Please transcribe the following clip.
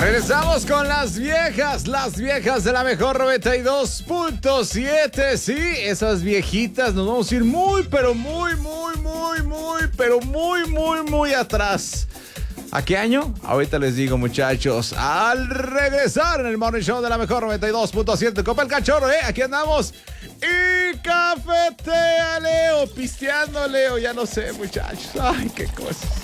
Regresamos con las viejas de la mejor 92.7. Sí, esas viejitas, nos vamos a ir muy atrás. ¿A qué año? Ahorita les digo, muchachos. Al regresar en el Morning Show de la mejor 92.7. Copa el Cachorro, aquí andamos. Y cafetea, Leo, pisteando, Leo, ya no sé, muchachos. Ay, qué cosas.